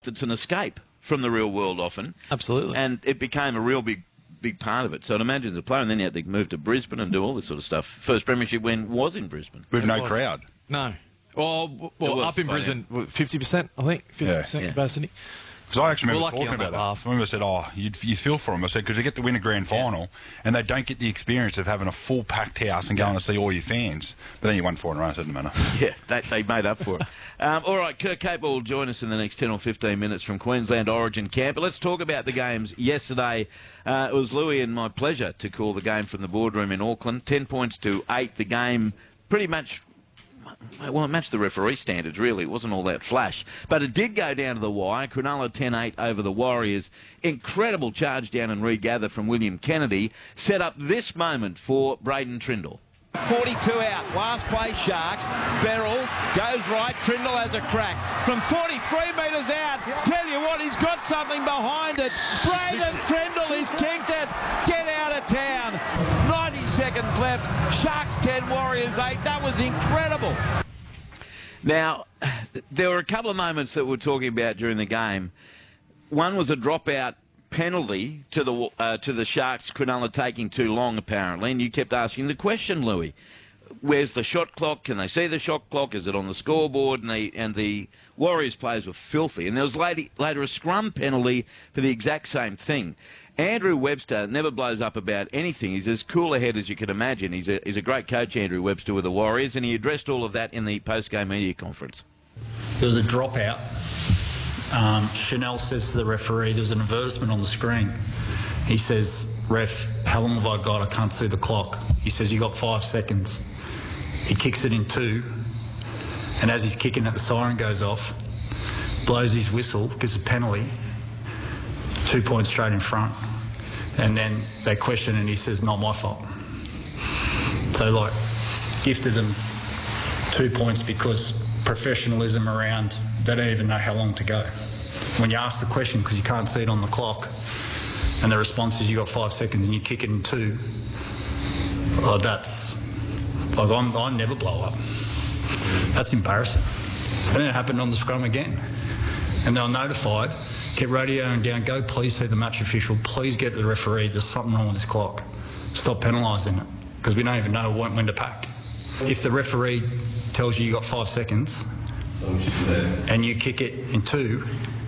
it's an escape from the real world often. Absolutely. And it became a real big part of it. So I'd imagine the player, and then you had to move to Brisbane and do all this sort of stuff. First premiership win was in Brisbane. With no crowd. No. Well, up in Brisbane, 50%, I think, 50% capacity. Because I actually remember We're lucky talking on about that that. half. I remember I said, you feel for them. I said, because they get to win a grand final and they don't get the experience of having a full packed house and going to see all your fans. But then you won 4 in a row, so it doesn't matter. Yeah, they made up for it. All right, Kurt Capewell will join us in the next 10 or 15 minutes from Queensland Origin camp. But let's talk about the games yesterday. It was Louis and my pleasure to call the game from the boardroom in Auckland. 10 points to 8. The game pretty much... Well, it matched the referee standards, really. It wasn't all that flash. But it did go down to the wire. Cronulla 10-8 over the Warriors. Incredible charge down and regather from William Kennedy. Set up this moment for Braden Trindle. 42 out. Last play, Sharks. Beryl goes right. Trindle has a crack. From 43 metres out. Tell you what, he's got something behind it. Braden Trindle is kicked it. Get out of town. 90 seconds left. Sharks 10, Warriors 8. That was incredible. Now, there were a couple of moments that we were talking about during the game. One was a dropout penalty to the Sharks, Cronulla taking too long, apparently, and you kept asking the question, Louis, where's the shot clock? Can they see the shot clock? Is it on the scoreboard? And the Warriors players were filthy. And there was later a scrum penalty for the exact same thing. Andrew Webster never blows up about anything. He's as cool a head as you can imagine. He's a great coach, Andrew Webster, with the Warriors, and he addressed all of that in the post-game media conference. There was a dropout. Chanel says to the referee, there's an advertisement on the screen. He says, ref, how long have I got? I can't see the clock. He says, you got 5 seconds. He kicks it in 2, and as he's kicking it, the siren goes off, blows his whistle, gives a penalty, 2 points straight in front, and then they question and he says, not my fault. So, like, gifted them 2 points because professionalism around, they don't even know how long to go. When you ask the question because you can't see it on the clock and the response is you got 5 seconds and you kick it in 2, well, that's... Like, I never blow up. That's embarrassing. And then it happened on the scrum again. And they were notified, kept radioing down, go please see the match official, please get the referee, there's something wrong with this clock. Stop penalising it, because we don't even know when to pack. If the referee tells you got 5 seconds and you kick it in 2,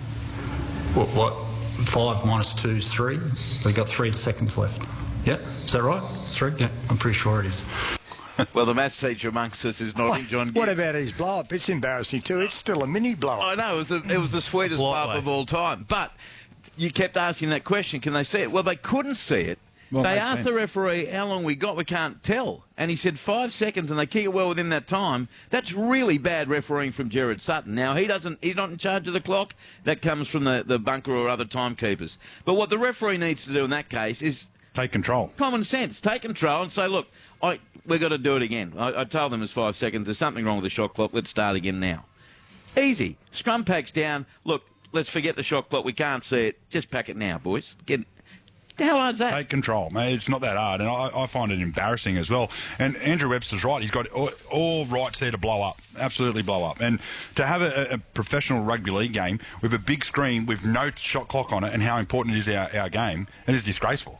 what 5 minus 2 is 3? We've got 3 seconds left. Yeah, is that right? 3? Yeah, I'm pretty sure it is. Well, the maths teacher amongst us is nodding, John. What about his blow-up? It's embarrassing too. It's still a mini blow-up. I know, it was the sweetest blow-up of all time. But you kept asking that question, can they see it? Well, they couldn't see it. Well, they asked the referee how long we got. We can't tell. And he said 5 seconds, and they kick it well within that time. That's really bad refereeing from Gerard Sutton. Now, he's not in charge of the clock. That comes from the bunker or other timekeepers. But what the referee needs to do in that case is... take control. Common sense. Take control and say, look, we've got to do it again. I told them it's 5 seconds. There's something wrong with the shot clock. Let's start again now. Easy. Scrum packs down. Look, let's forget the shot clock. We can't see it. Just pack it now, boys. How hard is that? Take control, mate. It's not that hard, and I find it embarrassing as well. And Andrew Webster's right. He's got all rights there to blow up, absolutely blow up. And to have a professional rugby league game with a big screen with no shot clock on it and how important it is our game, it is disgraceful.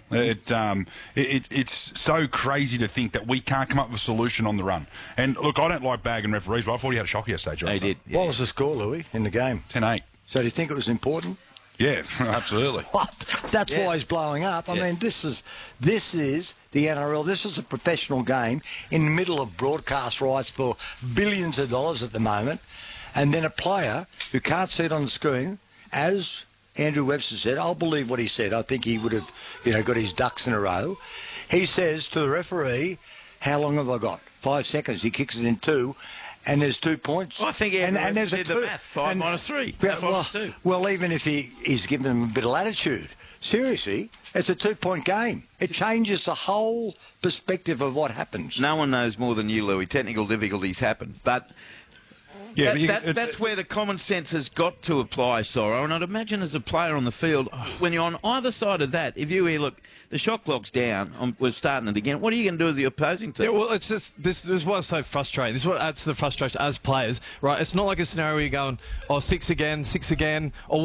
It's so crazy to think that we can't come up with a solution on the run. And look, I don't like bagging referees, but I thought he had a shocker yesterday, John. He did. Yeah. What was the score, Louis, in the game? 10-8. So do you think it was important? Yeah, absolutely. That's why he's blowing up. I mean, this is the NRL. This is a professional game in the middle of broadcast rights for billions of dollars at the moment. And then a player who can't see it on the screen, as Andrew Webster said, I'll believe what he said. I think he would have, got his ducks in a row. He says to the referee, how long have I got? 5 seconds. He kicks it in 2. And there's 2 points. Well, I think and there's did the math. 5 minus 3. Well, even if he's given them a bit of latitude, seriously, it's a 2-point game. It changes the whole perspective of what happens. No one knows more than you, Louis. Technical difficulties happen. But that's where the common sense has got to apply, Sorrow. And I'd imagine as a player on the field, when you're on either side of that, if you hear, look, the shot clock's down, we're starting it again, what are you going to do as the opposing team? Yeah, well, it's just, this is what's so frustrating. This is what adds to the frustration as players, right? It's not like a scenario where you're going, 6 again, or